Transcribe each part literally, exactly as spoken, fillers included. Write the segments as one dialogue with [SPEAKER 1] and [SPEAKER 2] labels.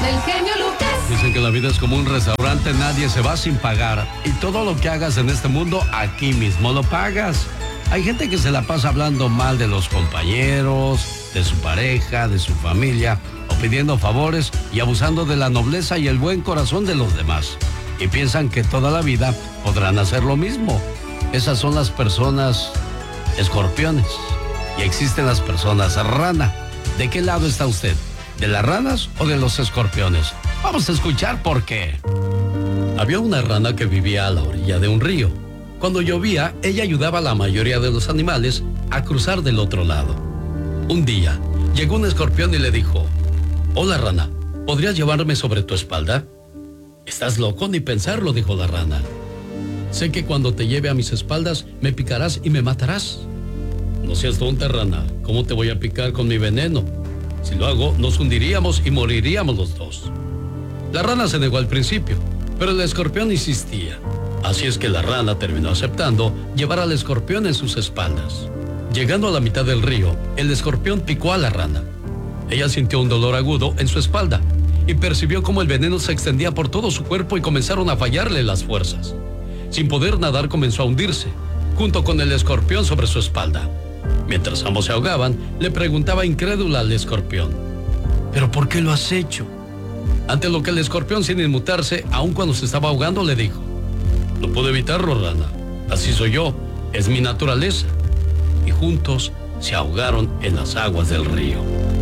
[SPEAKER 1] del genio Lucas.
[SPEAKER 2] Dicen que la vida es como un restaurante, nadie se va sin pagar. Y todo lo que hagas en este mundo, aquí mismo lo pagas. Hay gente que se la pasa hablando mal de los compañeros, de su pareja, de su familia, o pidiendo favores y abusando de la nobleza y el buen corazón de los demás. Y piensan que toda la vida podrán hacer lo mismo. Esas son las personas escorpiones. Y existen las personas rana. ¿De qué lado está usted? ¿De las ranas o de los escorpiones? Vamos a escuchar por qué. Había una rana que vivía a la orilla de un río. Cuando llovía, ella ayudaba a la mayoría de los animales a cruzar del otro lado. Un día, llegó un escorpión y le dijo: «Hola, rana, ¿podrías llevarme sobre tu espalda?» «Estás loco, ni pensarlo», dijo la rana. «Sé que cuando te lleve a mis espaldas, me picarás y me matarás». «No seas tonta, rana, ¿cómo te voy a picar con mi veneno? Si lo hago, nos hundiríamos y moriríamos los dos». La rana se negó al principio, pero el escorpión insistía. Así es que la rana terminó aceptando llevar al escorpión en sus espaldas. Llegando a la mitad del río, el escorpión picó a la rana. Ella sintió un dolor agudo en su espalda y percibió cómo el veneno se extendía por todo su cuerpo y comenzaron a fallarle las fuerzas. Sin poder nadar, comenzó a hundirse, junto con el escorpión sobre su espalda. Mientras ambos se ahogaban, le preguntaba incrédula al escorpión: «¿Pero por qué lo has hecho?». Ante lo que el escorpión, sin inmutarse, aun cuando se estaba ahogando, le dijo: «No puedo evitarlo, rana. Así soy yo. Es mi naturaleza». Y juntos se ahogaron en las aguas del río.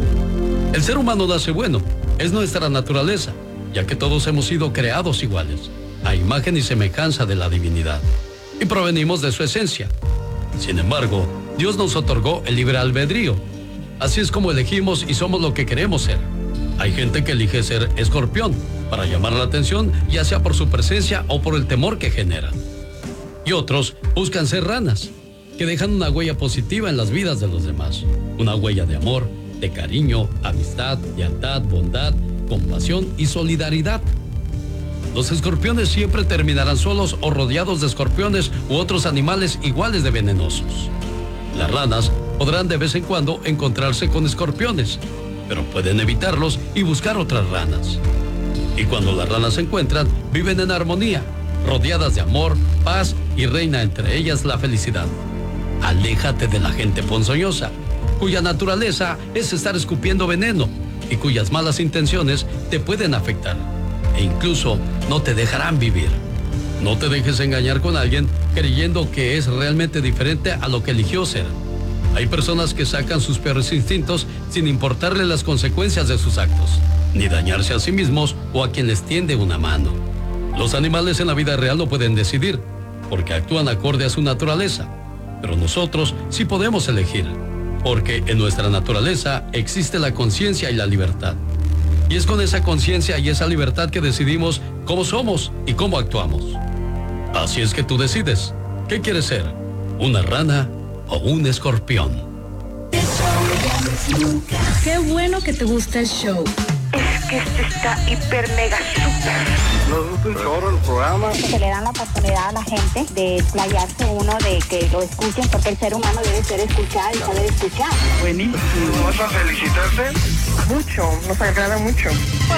[SPEAKER 2] El ser humano nace bueno. Es nuestra naturaleza, ya que todos hemos sido creados iguales, a imagen y semejanza de la divinidad, y provenimos de su esencia. Sin embargo, Dios nos otorgó el libre albedrío. Así es como elegimos y somos lo que queremos ser. Hay gente que elige ser escorpión para llamar la atención, ya sea por su presencia o por el temor que genera. Y otros buscan ser ranas, que dejan una huella positiva en las vidas de los demás. Una huella de amor, de cariño, amistad, lealtad, bondad, compasión y solidaridad. Los escorpiones siempre terminarán solos o rodeados de escorpiones u otros animales iguales de venenosos. Las ranas podrán de vez en cuando encontrarse con escorpiones, pero pueden evitarlos y buscar otras ranas. Y cuando las ranas se encuentran, viven en armonía, rodeadas de amor, paz y reina entre ellas la felicidad. Aléjate de la gente ponzoñosa, cuya naturaleza es estar escupiendo veneno y cuyas malas intenciones te pueden afectar e incluso no te dejarán vivir. No te dejes engañar con alguien creyendo que es realmente diferente a lo que eligió ser. Hay personas que sacan sus peores instintos sin importarle las consecuencias de sus actos, ni dañarse a sí mismos o a quien les tiende una mano. Los animales en la vida real no pueden decidir, porque actúan acorde a su naturaleza, pero nosotros sí podemos elegir, porque en nuestra naturaleza existe la conciencia y la libertad. Y es con esa conciencia y esa libertad que decidimos cómo somos y cómo actuamos. Así es que tú decides, ¿qué quieres ser? ¿Una rana o un escorpión?
[SPEAKER 1] Qué bueno que te gusta el show.
[SPEAKER 3] Es que este está hiper mega super.
[SPEAKER 4] Nos gusta un chorro el programa.
[SPEAKER 5] Se le dan la oportunidad a la gente de explayarse uno, de que lo escuchen, porque el ser humano debe ser escuchado y saber escuchar.
[SPEAKER 4] Buenísimo. ¿Vas a felicitarte?
[SPEAKER 3] Mucho, nos agrada mucho.